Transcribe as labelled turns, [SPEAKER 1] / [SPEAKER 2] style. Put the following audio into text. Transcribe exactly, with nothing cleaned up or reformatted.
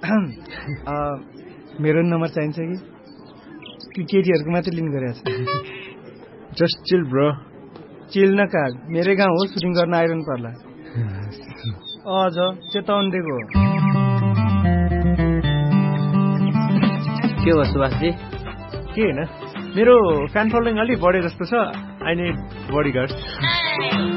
[SPEAKER 1] मेरो नम्बर चाहिन्छ कि कि केटीहरूको मात्रै लिन गइरहेछ
[SPEAKER 2] जस्ट चिल ब्रो
[SPEAKER 1] चिल न कार मेरै गाउँ हो सुटिङ गर्न आइरहनु पर्ला अझ चेताउन दिएको
[SPEAKER 3] के हो सुभाषजी
[SPEAKER 2] के होइन मेरो फ्यान फलोइङ अलिक बढे जस्तो छ आई निड बडी गार्ड